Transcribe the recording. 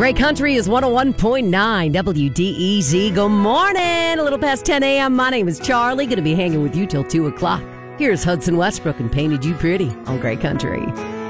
Great Country is 101.9 WDEZ. Good morning. A little past 10 a.m. My name is Charlie. Going to be hanging with you till 2 o'clock. Here's Hudson Westbrook and Painted You Pretty on Great Country.